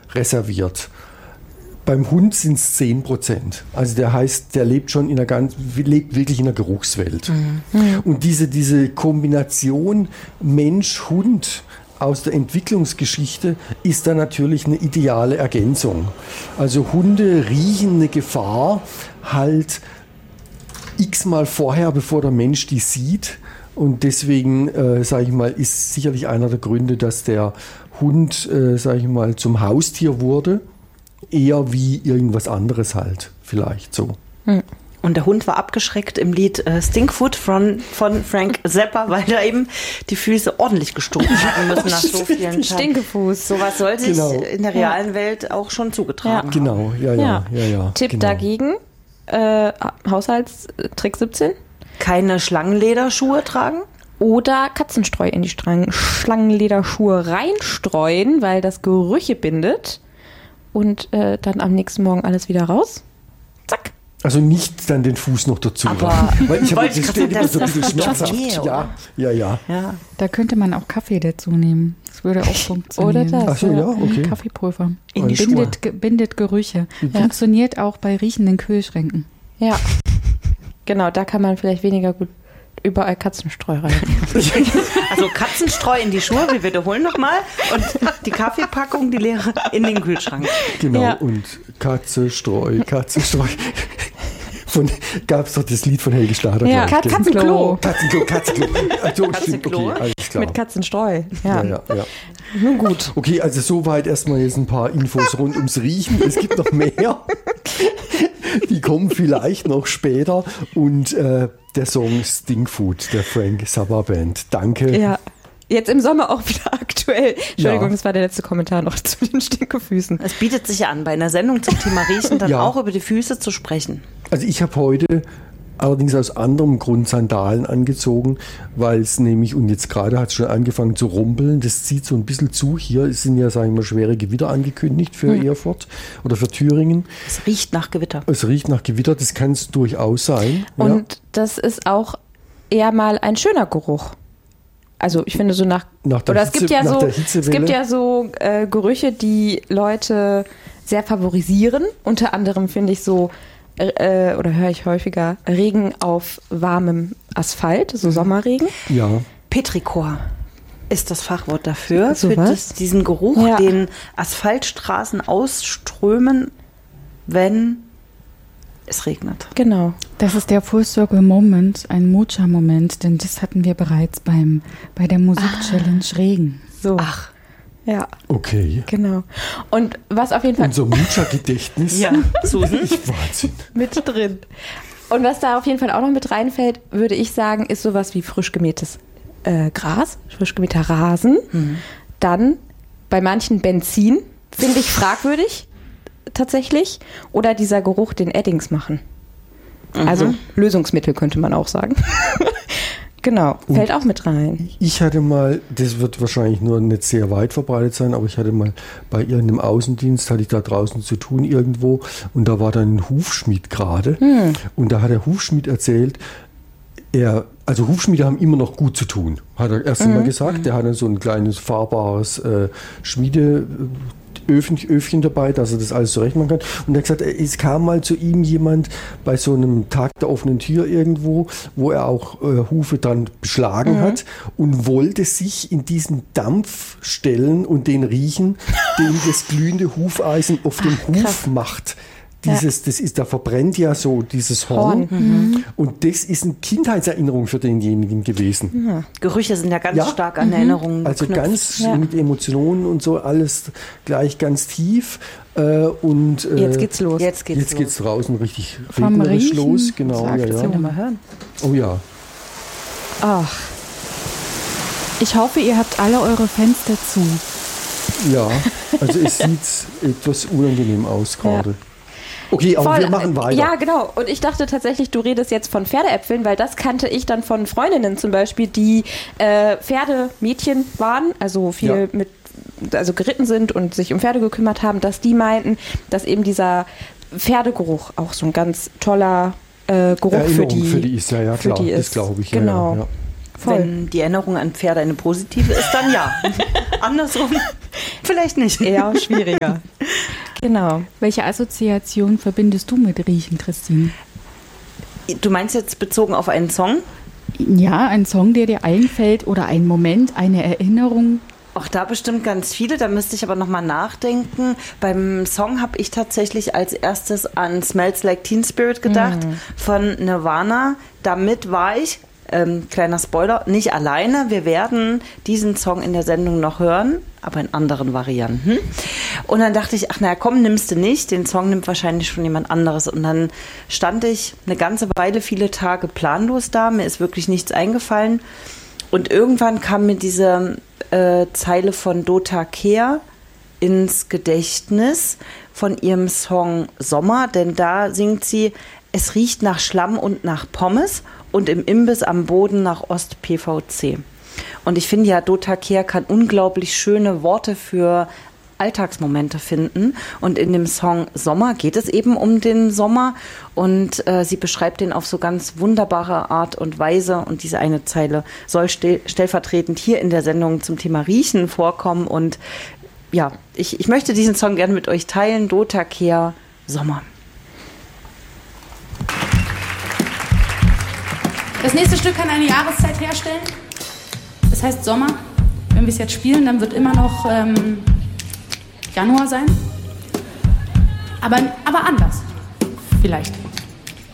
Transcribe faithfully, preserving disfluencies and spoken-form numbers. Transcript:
reserviert. Beim Hund sind es zehn Prozent. Also der heißt, der lebt schon in einer ganz, lebt wirklich in einer Geruchswelt. Mhm. Und diese, diese Kombination Mensch-Hund aus der Entwicklungsgeschichte ist da natürlich eine ideale Ergänzung. Also Hunde riechen eine Gefahr halt x-mal vorher, bevor der Mensch die sieht. Und deswegen, äh, sage ich mal, ist sicherlich einer der Gründe, dass der Hund, äh, sage ich mal, zum Haustier wurde. Eher wie irgendwas anderes halt, vielleicht so. Und der Hund war abgeschreckt im Lied äh, Stinkfoot von, von Frank Zappa, weil da eben die Füße ordentlich gestunken haben müssen nach so vielen Tagen. Stinkefuß. Sowas soll sich Genau. in der realen ja. Welt auch schon zugetragen Ja. haben. Genau, ja, ja, ja. ja, ja Tipp genau. dagegen, äh, Haushaltstrick siebzehn. Keine Schlangenlederschuhe tragen? Oder Katzenstreu in die Strang- Schlangenlederschuhe reinstreuen, weil das Gerüche bindet. Und äh, dann am nächsten Morgen alles wieder raus. Zack. Also nicht dann den Fuß noch dazu. Aber weil ich habe wollte das ich immer so ein bisschen das schmerzhaft. nee, Ja, ja, ja. ja. Da könnte man auch Kaffee dazu nehmen. Das würde auch funktionieren. Oder das. Ach so, ja, okay. Kaffeepulver. In die bindet, ge- bindet Gerüche. Funktioniert auch bei riechenden Kühlschränken. Ja. Genau, da kann man vielleicht weniger gut überall Katzenstreu rein. Also Katzenstreu in die Schuhe, wir wiederholen nochmal. Und die Kaffeepackung, die leere, in den Kühlschrank. Genau, Ja. und Katze, Streu, Katze, Streu. Gab es doch das Lied von Helge Schlader. Ja, glaub ich, Katzenklo. Katzenklo, Katzenklo. Also, stimmt, Katzenklo. okay, alles klar. Mit Katzenstreu. Ja, Ja. ja, ja. Nun gut. Okay, also soweit erstmal jetzt ein paar Infos rund ums Riechen. Es gibt noch mehr. Die kommen vielleicht noch später. Und äh, der Song Stinkfoot der Frank Zappa Band. Danke. Ja. Jetzt im Sommer auch wieder aktuell. Entschuldigung, Ja. das war der letzte Kommentar noch zu den Stinkefüßen. Es bietet sich ja an, bei einer Sendung zum Thema Riechen dann Ja. auch über die Füße zu sprechen. Also ich habe heute allerdings aus anderem Grund Sandalen angezogen, weil es nämlich, und jetzt gerade hat es schon angefangen zu rumpeln, das zieht so ein bisschen zu. Hier sind ja, sagen wir, schwere Gewitter angekündigt für Hm. Erfurt oder für Thüringen. Es riecht nach Gewitter. Es riecht nach Gewitter, das kann es durchaus sein. Und das ist auch eher mal ein schöner Geruch. Also ich finde so nach, Nach der oder es Hitze- gibt ja nach so, der es Hitzewelle. gibt ja so äh, Gerüche, die Leute sehr favorisieren. Unter anderem finde ich so äh, oder höre ich häufiger Regen auf warmem Asphalt, so Sommerregen. Ja. ja. Petrichor ist das Fachwort dafür, So für was? das, diesen Geruch, Ja. den Asphaltstraßen ausströmen, wenn es regnet. Genau. Das ist der Full Circle Moment, ein Mocha-Moment, denn das hatten wir bereits beim, bei der Musik-Challenge Regen. So. Ach, Ja, Okay. genau. Und was auf jeden Fall Unser Mucha-Gedächtnis. ja, Susan. Ich Wahnsinn. mit drin. Und was da auf jeden Fall auch noch mit reinfällt, würde ich sagen, ist sowas wie frisch gemähtes äh, Gras, frisch gemähter Rasen. Mhm. Dann bei manchen Benzin, finde ich fragwürdig tatsächlich. Oder dieser Geruch, den Eddings machen. Mhm. Also Lösungsmittel könnte man auch sagen. Genau, fällt auch mit rein. Ich hatte mal, das wird wahrscheinlich nur nicht sehr weit verbreitet sein, aber ich hatte mal bei irgendeinem Außendienst, hatte ich da draußen zu tun irgendwo und da war dann ein Hufschmied gerade Hm. und da hat der Hufschmied erzählt, er, also Hufschmiede haben immer noch gut zu tun, hat er erst Mhm. einmal gesagt. Der hatte so ein kleines fahrbares äh, Schmiede Öfchen, Öfchen dabei, dass er das alles zurecht machen kann. Und er hat gesagt, es kam mal zu ihm jemand bei so einem Tag der offenen Tür irgendwo, wo er auch äh, Hufe dann beschlagen Mhm. hat und wollte sich in diesen Dampf stellen und den riechen, den das glühende Hufeisen auf dem Huf krass. macht. Dieses, das ist, da verbrennt ja so dieses Horn. Horn. Mhm. Und das ist eine Kindheitserinnerung für denjenigen gewesen. Gerüche sind ja ganz Ja. stark an Erinnerungen Also geknüpft. ganz Ja. mit Emotionen und so, alles gleich ganz tief. Äh, und äh, Jetzt geht's los. Jetzt geht's jetzt los. geht's draußen richtig Vom regnerisch Riechen los. Genau, sagt ja, sie ja. Wollen wir mal hören? Oh ja. Ach, Ich hoffe, ihr habt alle eure Fenster zu. Ja, also es sieht etwas unangenehm aus gerade. Okay, aber voll. wir machen weiter. Ja, genau. Und ich dachte tatsächlich, du redest jetzt von Pferdeäpfeln, weil das kannte ich dann von Freundinnen zum Beispiel, die äh, Pferdemädchen waren, also viel Ja. mit, also geritten sind und sich um Pferde gekümmert haben, dass die meinten, dass eben dieser Pferdegeruch auch so ein ganz toller äh, Geruch für Erinnerung die, für die ist, ja, ja, für klar, die das ist. glaube ich. Ja, Genau. ja, ja. Voll. Wenn die Erinnerung an Pferde eine positive ist, dann ja. Andersrum vielleicht nicht. Eher schwieriger. Genau. Welche Assoziation verbindest du mit Riechen, Christine? Du meinst jetzt bezogen auf einen Song? Ja, ein Song, der dir einfällt oder ein Moment, eine Erinnerung. Auch da bestimmt ganz viele, da müsste ich aber nochmal nachdenken. Beim Song habe ich tatsächlich als erstes an Smells Like Teen Spirit gedacht, mhm. von Nirvana. Damit war ich, ähm, kleiner Spoiler, nicht alleine. Wir werden diesen Song in der Sendung noch hören, aber in anderen Varianten. Und dann dachte ich, ach naja, komm, nimmst du nicht. Den Song nimmt wahrscheinlich schon jemand anderes. Und dann stand ich eine ganze Weile, viele Tage planlos da. Mir ist wirklich nichts eingefallen. Und irgendwann kam mir diese äh, Zeile von Dota Kehr ins Gedächtnis von ihrem Song Sommer. Denn da singt sie, es riecht nach Schlamm und nach Pommes und im Imbiss am Boden nach Ost-P V C. Und ich finde ja, Dota Kehr kann unglaublich schöne Worte für Alltagsmomente finden. Und in dem Song Sommer geht es eben um den Sommer. Und äh, sie beschreibt den auf so ganz wunderbare Art und Weise. Und diese eine Zeile soll stell- stellvertretend hier in der Sendung zum Thema Riechen vorkommen. Und ja, ich, ich möchte diesen Song gerne mit euch teilen. Dota Kehr, Sommer. Das nächste Stück kann eine Jahreszeit herstellen. Das heißt Sommer. Wenn wir es jetzt spielen, dann wird immer noch ähm, Januar sein. Aber, aber anders. Vielleicht.